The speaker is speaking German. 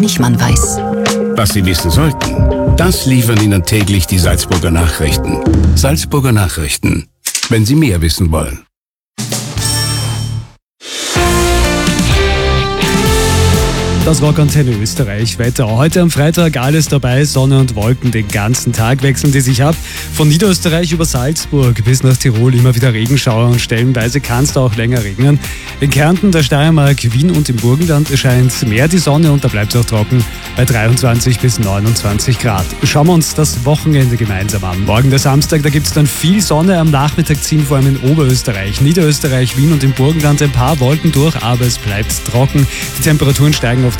Nichtmann weiß. Was Sie wissen sollten, das liefern Ihnen täglich die Salzburger Nachrichten. Salzburger Nachrichten, wenn Sie mehr wissen wollen. Das Rockantenne Österreich. Wetter heute am Freitag alles dabei, Sonne und Wolken den ganzen Tag wechseln die sich ab. Von Niederösterreich über Salzburg bis nach Tirol immer wieder Regenschauer und stellenweise kann es da auch länger regnen. In Kärnten, der Steiermark, Wien und im Burgenland scheint mehr die Sonne und da bleibt es auch trocken bei 23 bis 29 Grad. Schauen wir uns das Wochenende gemeinsam an. Morgen der Samstag, da gibt es dann viel Sonne. Am Nachmittag ziehen vor allem in Oberösterreich, Niederösterreich, Wien und im Burgenland ein paar Wolken durch, aber es bleibt trocken. Die Temperaturen steigen auf